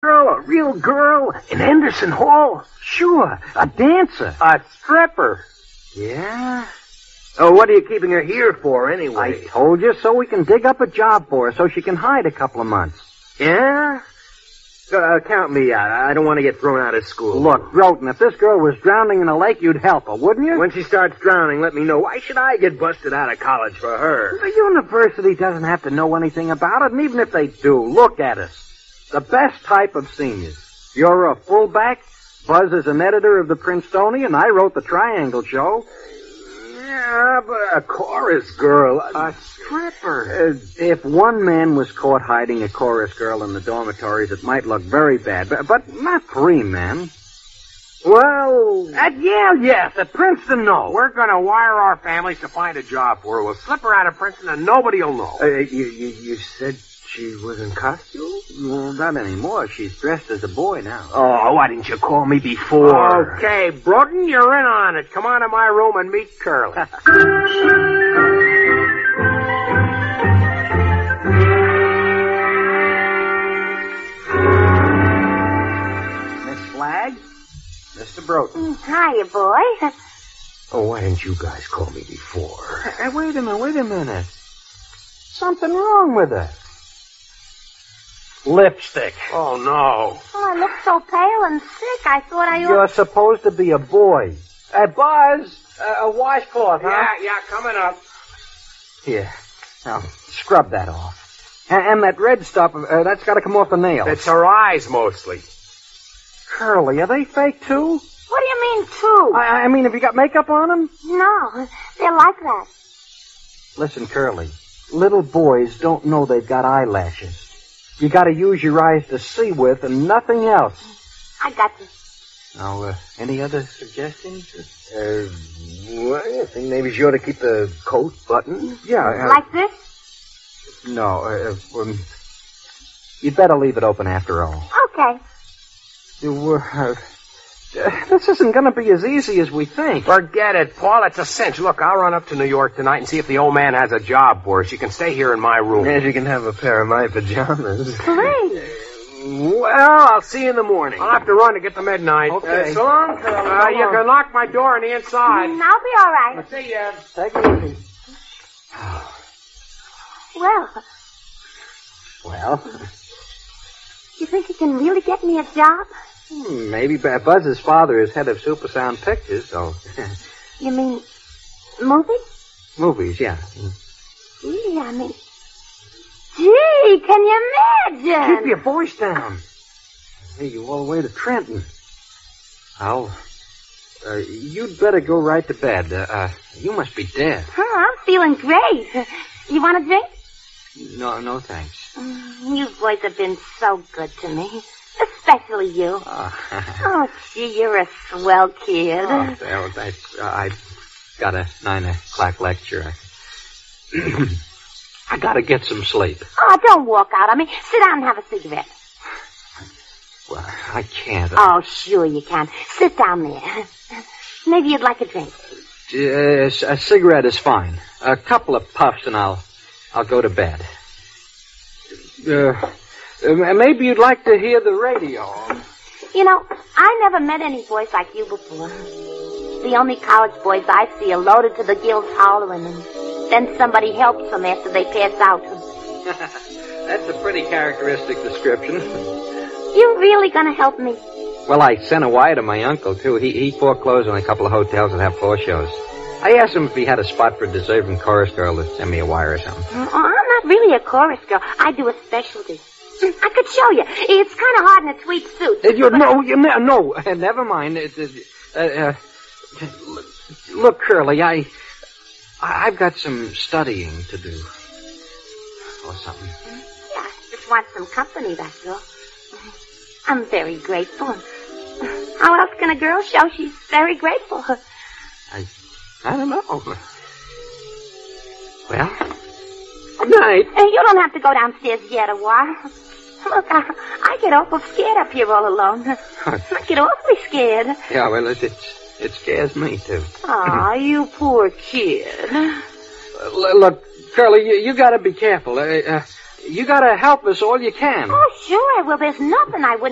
girl, a real girl, in Henderson Hall? Sure, a dancer. A stripper? Yeah? Oh, what are you keeping her here for, anyway? I told you, so we can dig up a job for her so she can hide a couple of months. Yeah? Count me out. I don't want to get thrown out of school. Look, Groton, if this girl was drowning in a lake, you'd help her, wouldn't you? When she starts drowning, let me know. Why should I get busted out of college for her? The university doesn't have to know anything about it, and even if they do, look at us. The best type of seniors. You're a fullback. Buzz is an editor of the Princetonian. I wrote the Triangle Show. Yeah, but a chorus girl. A stripper. If one man was caught hiding a chorus girl in the dormitories, it might look very bad. But not three men. Well, At Yale, yes. At Princeton, no. We're going to wire our families to find a job for her. We'll slip her out of Princeton and nobody will know. You said she was in costume? Well, not anymore. She's dressed as a boy now. Oh, why didn't you call me before? Okay, Broughton, you're in on it. Come on to my room and meet Curly. Miss Flagg? Mr. Broughton. Hiya, boy. Oh, why didn't you guys call me before? Wait a minute. Something wrong with her. Lipstick. Oh, no. Oh, I look so pale and sick. I thought I ought... You're supposed to be a boy. Buzz, a washcloth, huh? Yeah, coming up. Here. Now, scrub that off. And that red stuff, that's got to come off the nails. It's her eyes, mostly. Curly, are they fake, too? What do you mean, too? I mean, have you got makeup on them? No, they're like that. Listen, Curly, little boys don't know they've got eyelashes. You got to use your eyes to see with and nothing else. I got you. Now, any other suggestions? Well, I think maybe she ought to keep the coat buttoned. Yeah. Like this? No, you'd better leave it open after all. Okay. This isn't going to be as easy as we think. Forget it, Paul. It's a cinch. Look, I'll run up to New York tonight and see if the old man has a job for her. She can stay here in my room. Yeah, she can have a pair of my pajamas. Great. Well, I'll see you in the morning. I'll have to run to get to midnight. Okay. So long, Curly. You can lock my door on the inside. I'll be all right. See ya. Take it easy. Well, Well, you think you can really get me a job? maybe Buzz's father is head of Supersound Pictures, so... You mean movies? Movies, yeah. Gee, I mean... Gee, can you imagine? Keep your voice down. Hey, you all the way to Trenton. You'd better go right to bed. You must be dead. I'm feeling great. You want a drink? No, thanks. You boys have been so good to me. Especially you. Oh, gee, you're a swell kid. Well, I've got a 9 o'clock lecture. I gotta get some sleep. Oh, don't walk out on me. Sit down and have a cigarette. Well, I can't. Oh, sure you can. Sit down there. Maybe you'd like a drink. A cigarette is fine. A couple of puffs and I'll go to bed. Maybe you'd like to hear the radio. You know, I never met any boys like you before. The only college boys I see are loaded to the gills hollering, and then somebody helps them after they pass out. That's a pretty characteristic description. You really gonna help me? Well, I sent a wire to my uncle, too. He foreclosed on a couple of hotels that have floor shows. I asked him if he had a spot for a deserving chorus girl to send me a wire or something. Oh, I'm not really a chorus girl. I do a specialty. I could show you. It's kind of hard in a tweed suit. No, never mind. Look, Curly, I've got some studying to do. Or something. Yeah, I just want some company, that's all. I'm very grateful. How else can a girl show she's very grateful? I don't know. Well, good night. You don't have to go downstairs yet a while. Look, I get awful scared up here all alone. I get awfully scared. Yeah, well, it scares me, too. Aw, you poor kid. Look, Curly, you gotta be careful. You gotta help us all you can. Oh, sure I will. There's nothing I wouldn't